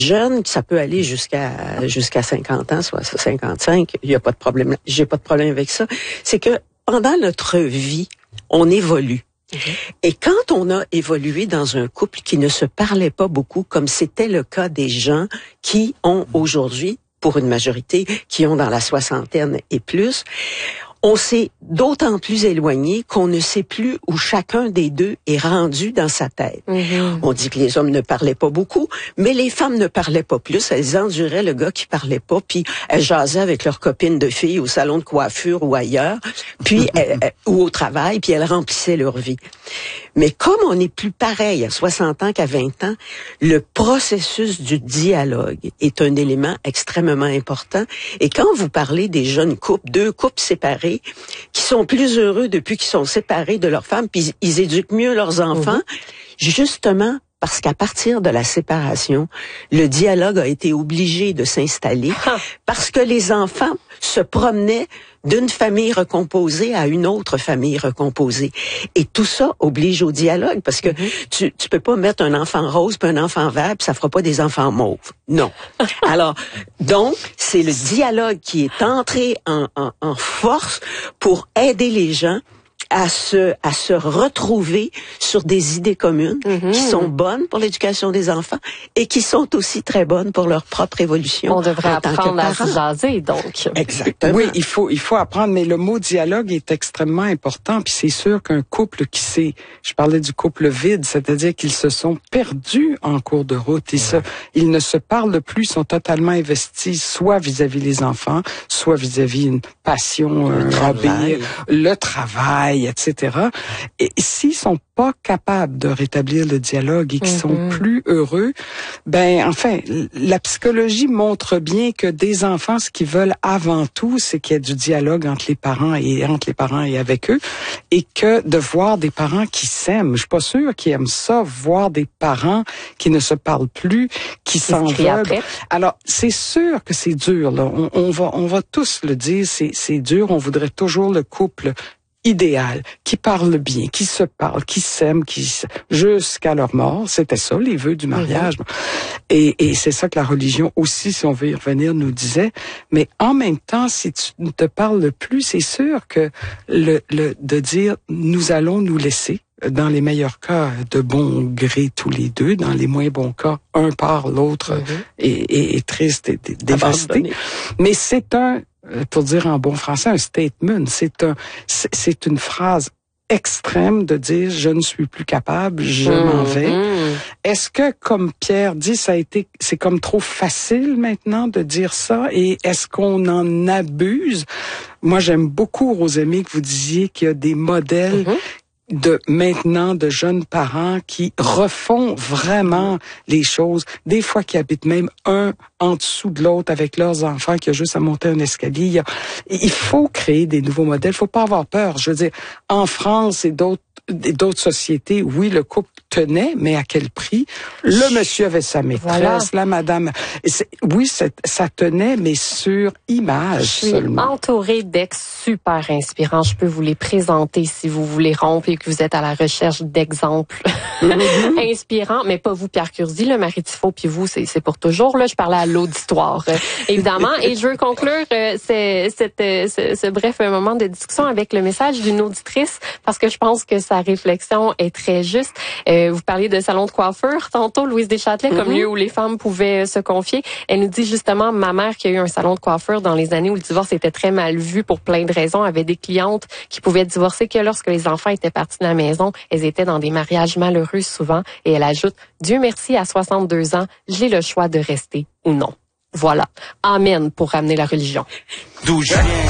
Jeune, ça peut aller jusqu'à 50 ans, soit 55, il y a pas de problème, j'ai pas de problème avec ça. C'est que pendant notre vie, on évolue. Et quand on a évolué dans un couple qui ne se parlait pas beaucoup, comme c'était le cas des gens qui ont aujourd'hui, pour une majorité, qui ont dans la soixantaine et plus, on s'est d'autant plus éloigné qu'on ne sait plus où chacun des deux est rendu dans sa tête. On dit que les hommes ne parlaient pas beaucoup, mais les femmes ne parlaient pas plus. Elles enduraient le gars qui parlait pas, puis elles jasaient avec leurs copines de filles au salon de coiffure ou ailleurs, puis ou au travail, puis elles remplissaient leur vie. Mais comme on n'est plus pareil à 60 ans qu'à 20 ans, le processus du dialogue est un élément extrêmement important. Et quand vous parlez des jeunes couples, deux couples séparés, qui sont plus heureux depuis qu'ils sont séparés de leurs femmes, puis ils éduquent mieux leurs enfants, justement parce qu'à partir de la séparation, le dialogue a été obligé de s'installer, parce que les enfants se promenaient d'une famille recomposée à une autre famille recomposée. Et tout ça oblige au dialogue, parce que tu peux pas mettre un enfant rose puis un enfant vert, puis ça fera pas des enfants mauves. Non. Alors, donc, c'est le dialogue qui est entré en force pour aider les gens à se retrouver sur des idées communes qui sont bonnes pour l'éducation des enfants et qui sont aussi très bonnes pour leur propre évolution. On devrait apprendre à se jaser, donc. Exactement. Oui, il faut apprendre, mais le mot dialogue est extrêmement important, puis c'est sûr qu'un couple je parlais du couple vide, c'est-à-dire qu'ils se sont perdus en cours de route, ils ne se parlent plus, sont totalement investis, soit vis-à-vis les enfants, soit vis-à-vis une passion, le travail, etc. Et s'ils sont pas capables de rétablir le dialogue et qu'ils sont plus heureux, enfin, la psychologie montre bien que des enfants, ce qu'ils veulent avant tout, c'est qu'il y ait du dialogue entre les parents et avec eux, et que de voir des parents qui s'aiment. Je suis pas sûre qu'ils aiment ça, voir des parents qui ne se parlent plus, qui s'en veulent. Alors, c'est sûr que c'est dur, là. On va tous le dire, c'est dur. On voudrait toujours le couple idéal, qui parle bien, qui se parle, qui s'aime, jusqu'à leur mort. C'était ça, les vœux du mariage. Et c'est ça que la religion aussi, si on veut y revenir, nous disait. Mais en même temps, si tu ne te parles plus, c'est sûr que de dire, nous allons nous laisser, dans les meilleurs cas, de bon gré tous les deux, dans les moins bons cas, un part, l'autre est triste et dévasté. Mais c'est pour dire en bon français, un statement. C'est une phrase extrême de dire je ne suis plus capable, je m'en vais. Est-ce que, comme Pierre dit, c'est comme trop facile maintenant de dire ça, et est-ce qu'on en abuse? Moi, j'aime beaucoup, Rosemée, que vous disiez qu'il y a des modèles de jeunes parents qui refont vraiment les choses, des fois qui habitent même un en dessous de l'autre avec leurs enfants, qui a juste à monter un escalier. Il faut créer des nouveaux modèles, il faut pas avoir peur. Je veux dire, en France et d'autres sociétés, oui, le couple tenait, mais à quel prix? Le monsieur avait sa maîtresse, la madame. Oui, ça tenait, mais sur image seulement. Je suis entourée d'ex super inspirants. Je peux vous les présenter si vous voulez rompre et que vous êtes à la recherche d'exemples inspirants, mais pas vous, Pierre Curzi, le mari Tifo, puis vous, c'est pour toujours. Là, je parlais à l'auditoire, évidemment. Et je veux conclure ce bref moment de discussion avec le message d'une auditrice, parce que je pense que sa réflexion est très juste. Vous parliez de salon de coiffure tantôt, Louise Deschâtelet, comme lieu où les femmes pouvaient se confier. Elle nous dit justement, ma mère qui a eu un salon de coiffure dans les années où le divorce était très mal vu pour plein de raisons, avait des clientes qui pouvaient divorcer que lorsque les enfants étaient partis de la maison. Elles étaient dans des mariages malheureux souvent. Et elle ajoute, Dieu merci, à 62 ans, j'ai le choix de rester ou non. Voilà. Amen pour ramener la religion. D'où je viens.